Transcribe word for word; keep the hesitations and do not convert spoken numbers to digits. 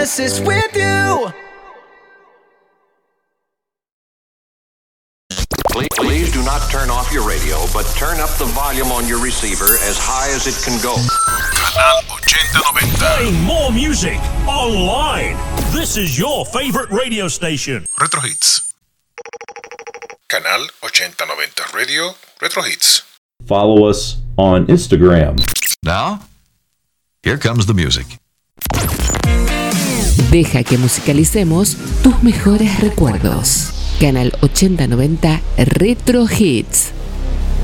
oasis with you. Please, please do not turn off your radio, but turn up the volume on your receiver as high as it can go. Canal ochenta noventa. Playing more music online. This is your favorite radio station. Retro Hits. Canal ochenta noventa Radio Retro Hits. Follow us on Instagram. Now, here comes the music. Deja que musicalicemos tus mejores recuerdos. Canal ochenta noventa Retro Hits.